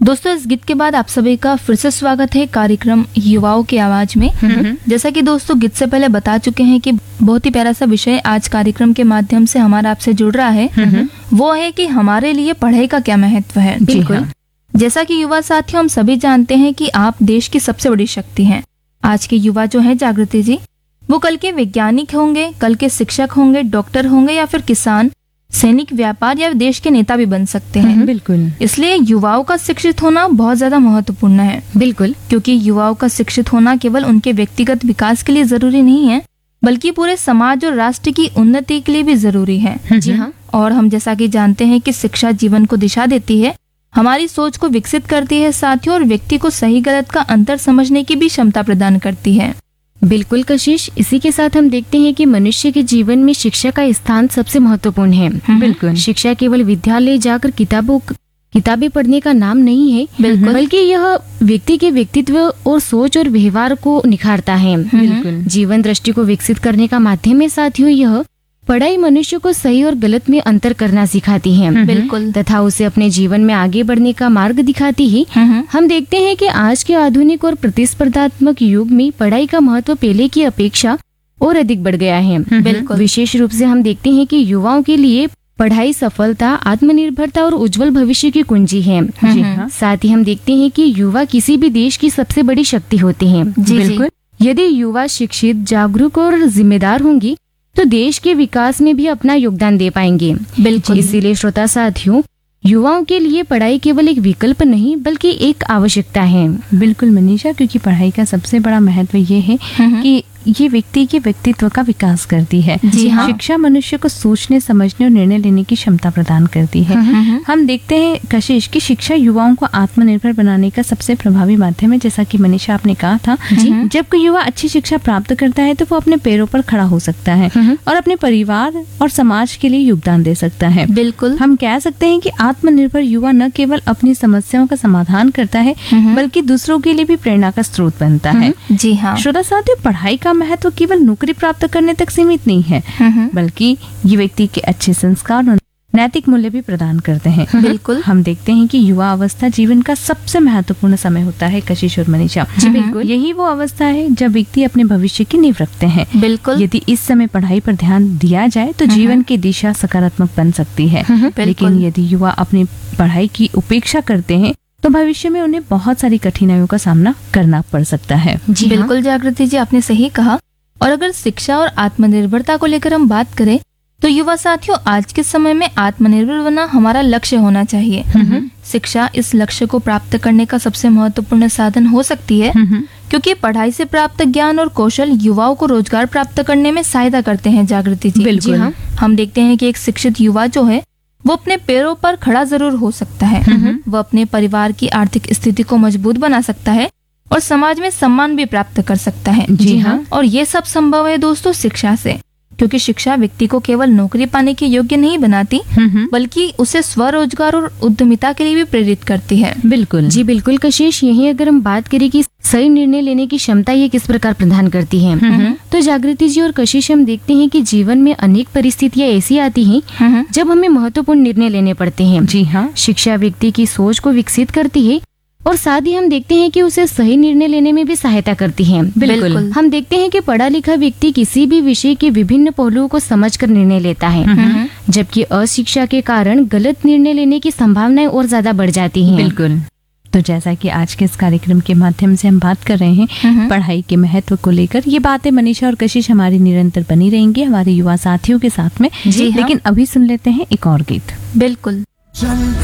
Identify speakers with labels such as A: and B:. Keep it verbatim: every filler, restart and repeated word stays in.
A: दोस्तों, इस गीत के बाद आप सभी का फिर से स्वागत है कार्यक्रम युवाओं की आवाज में। जैसा कि दोस्तों गीत से पहले बता चुके हैं कि बहुत ही प्यारा सा विषय आज कार्यक्रम के माध्यम से हमारा आपसे जुड़ रहा है, वो है कि हमारे लिए पढ़ाई का क्या महत्व है। बिल्कुल, जैसा कि युवा साथियों, हम सभी जानते हैं कि आप देश की सबसे बड़ी शक्ति हैं। आज के युवा जो है जागृति जी, वो कल के वैज्ञानिक होंगे, कल के शिक्षक होंगे, डॉक्टर होंगे या फिर किसान, सैनिक, व्यापार या देश के नेता भी बन सकते हैं।
B: बिल्कुल।
A: इसलिए युवाओं का शिक्षित होना बहुत ज्यादा महत्वपूर्ण है।
B: बिल्कुल,
A: क्योंकि युवाओं का शिक्षित होना केवल उनके व्यक्तिगत विकास के लिए जरूरी नहीं है, बल्कि पूरे समाज और राष्ट्र की उन्नति के लिए भी जरूरी है।
B: जी हाँ।
A: और हम जैसा कि जानते हैं कि शिक्षा जीवन को दिशा देती है, हमारी सोच को विकसित करती है साथियों, और व्यक्ति को सही गलत का अंतर समझने की भी क्षमता प्रदान करती है।
B: बिल्कुल कशिश, इसी के साथ हम देखते हैं कि मनुष्य के जीवन में शिक्षा का स्थान सबसे महत्वपूर्ण है।
A: बिल्कुल,
B: शिक्षा केवल विद्यालय जाकर किताबों किताबें पढ़ने का नाम नहीं है,
A: बिल्कुल,
B: बल्कि यह व्यक्ति के व्यक्तित्व और सोच और व्यवहार को निखारता है।
A: बिल्कुल,
B: जीवन दृष्टि को विकसित करने का माध्यम है साथियों। यह पढ़ाई मनुष्य को सही और गलत में अंतर करना सिखाती है,
A: बिल्कुल,
B: तथा उसे अपने जीवन में आगे बढ़ने का मार्ग दिखाती है। हम देखते हैं कि आज के आधुनिक और प्रतिस्पर्धात्मक युग में पढ़ाई का महत्व पहले की अपेक्षा और अधिक बढ़ गया है।
A: बिल्कुल,
B: विशेष रूप से हम देखते हैं कि युवाओं के लिए पढ़ाई सफलता, आत्मनिर्भरता और उज्जवल भविष्य की कुंजी है।
A: जी हाँ।
B: साथ ही हम देखते हैं कि युवा किसी भी देश की सबसे बड़ी शक्ति होते हैं।
A: जी,
B: बिल्कुल, यदि युवा शिक्षित, जागरूक और जिम्मेदार होंगी तो देश के विकास में भी अपना योगदान दे पाएंगे।
A: बिल्कुल,
B: इसीलिए श्रोता साथियों, युवाओं के लिए पढ़ाई केवल एक विकल्प नहीं बल्कि एक आवश्यकता है।
C: बिल्कुल मनीषा, क्योंकि पढ़ाई का सबसे बड़ा महत्व ये है कि ये व्यक्ति के व्यक्तित्व का विकास करती है।
A: जी हाँ।
C: शिक्षा मनुष्य को सोचने, समझने और निर्णय लेने की क्षमता प्रदान करती है। हम देखते हैं कशिश की शिक्षा युवाओं को आत्मनिर्भर बनाने का सबसे प्रभावी माध्यम है। जैसा कि मनीषा आपने कहा था, जब कोई युवा अच्छी शिक्षा प्राप्त करता है तो वो अपने पैरों पर खड़ा हो सकता है और अपने परिवार और समाज के लिए योगदान दे सकता है।
A: बिल्कुल,
C: हम कह सकते हैं कि आत्मनिर्भर युवा न केवल अपनी समस्याओं का समाधान करता है, बल्कि दूसरों के लिए भी प्रेरणा का स्रोत बनता है।
A: जी हाँ।
C: श्रोता साथियों, पढ़ाई का महत्व केवल नौकरी प्राप्त करने तक सीमित नहीं है, बल्कि ये व्यक्ति के अच्छे संस्कार और नैतिक मूल्य भी प्रदान करते हैं।
A: बिल्कुल,
C: हम देखते हैं कि युवा अवस्था जीवन का सबसे महत्वपूर्ण समय होता है कशिश और मनीषा।
A: जी बिल्कुल,
C: यही वो अवस्था है जब व्यक्ति अपने भविष्य की नींव रखते हैं।
A: बिल्कुल,
C: यदि इस समय पढ़ाई पर ध्यान दिया जाए तो जीवन की दिशा सकारात्मक बन सकती है। लेकिन यदि युवा अपनी पढ़ाई की उपेक्षा करते हैं तो भविष्य में उन्हें बहुत सारी कठिनाइयों का सामना करना पड़ सकता है।
A: जी बिल्कुल जागृति जी, आपने सही कहा। और अगर शिक्षा और आत्मनिर्भरता को लेकर हम बात करें तो युवा साथियों, आज के समय में आत्मनिर्भर बनना हमारा लक्ष्य होना चाहिए। शिक्षा इस लक्ष्य को प्राप्त करने का सबसे महत्वपूर्ण साधन हो सकती है, क्योंकि पढ़ाई से प्राप्त ज्ञान और कौशल युवाओं को रोजगार प्राप्त करने में सहायता करते हैं। जागृति जी,
C: बिल्कुल,
A: हाँ। हम देखते हैं कि एक शिक्षित युवा जो है वो अपने पैरों पर खड़ा जरूर हो सकता है, वो अपने परिवार की आर्थिक स्थिति को मजबूत बना सकता है और समाज में सम्मान भी प्राप्त कर सकता है।
C: जी हाँ।
A: और ये सब संभव है दोस्तों शिक्षा से, क्योंकि शिक्षा व्यक्ति को केवल नौकरी पाने के योग्य नहीं बनाती, बल्कि उसे स्वरोजगार और उद्यमिता के लिए भी प्रेरित करती है।
C: बिल्कुल,
B: जी बिल्कुल कशिश, यही अगर हम बात करें कि सही निर्णय लेने की क्षमता ये किस प्रकार प्रदान करती है, तो जागृति जी और कशिश, हम देखते हैं कि जीवन में अनेक परिस्थितियां ऐसी आती हैं जब हमें महत्वपूर्ण निर्णय लेने पड़ते हैं।
C: जी हाँ।
B: शिक्षा व्यक्ति की सोच को विकसित करती है और साथ ही हम देखते हैं कि उसे सही निर्णय लेने में भी सहायता करती है।
A: बिल्कुल,
B: हम देखते हैं कि पढ़ा लिखा व्यक्ति किसी भी विषय के विभिन्न पहलुओं को समझकर निर्णय लेता है, जबकि अशिक्षा के कारण गलत निर्णय लेने की संभावनाएं और ज्यादा बढ़ जाती हैं।
C: बिल्कुल। तो जैसा कि आज के इस कार्यक्रम के माध्यम से हम बात कर रहे हैं पढ़ाई के महत्व को लेकर, ये बातें मनीषा और कशिश हमारी निरंतर बनी रहेंगी हमारे युवा साथियों के साथ में।
A: जी हाँ।
C: लेकिन अभी सुन लेते हैं एक और गीत।
A: बिल्कुल।